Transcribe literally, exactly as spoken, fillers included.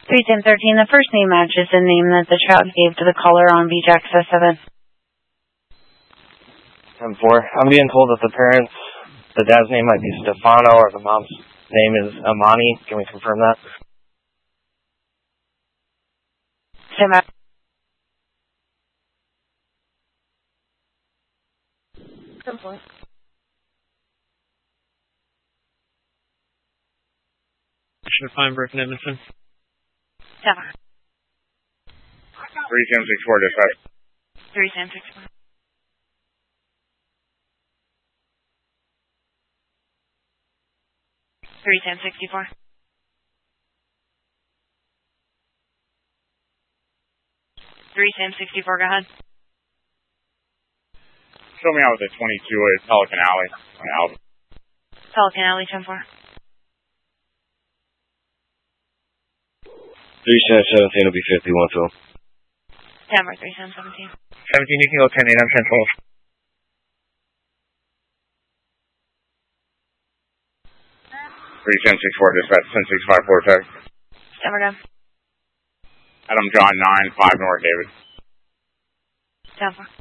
three ten thirteen, the first name matches the name that the child gave to the caller on Beach Access seven. ten four. I'm being told that the parents, the dad's name might be Stefano or the mom's name is Amani. Can we confirm that? ten four. ten four. Commissioner Feinberg and Edmondson. ten four. three ten six four, dispatch. three ten six four. three ten sixty-four. three ten sixty-four, go ahead. Show me out with the twenty-two at Pelican Alley. Out. Pelican Alley, ten four. three ten seventeen will be fifty-one, Phil. ten four, three ten seventeen. seventeen, you can go ten eight, I'm ten twelve. three ten six four, dispatch, ten six five four, tag. ten four, go. Adam John nine five North David. ten four.